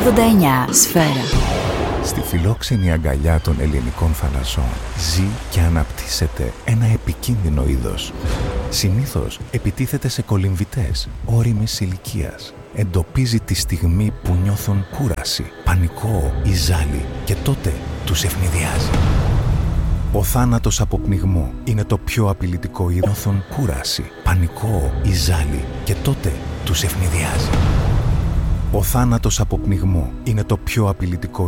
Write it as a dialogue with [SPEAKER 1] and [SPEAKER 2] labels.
[SPEAKER 1] 89 Σφαίρα.
[SPEAKER 2] Στη φιλόξενη αγκαλιά των ελληνικών θαλασσών ζει και αναπτύσσεται ένα επικίνδυνο είδος. Συνήθως επιτίθεται σε κολυμβητές ώριμης ηλικίας. Εντοπίζει τη στιγμή που νιώθουν κούραση, πανικό ή ζάλι και τότε τους ευνηδιάζει. Ο θάνατος από πνιγμό είναι το πιο απειλητικό είδος. Νιώθουν κούραση, πανικό ή ζάλι και τότε τους ευνηδιάζει. Ο θάνατος από πνιγμό είναι το πιο απειλητικό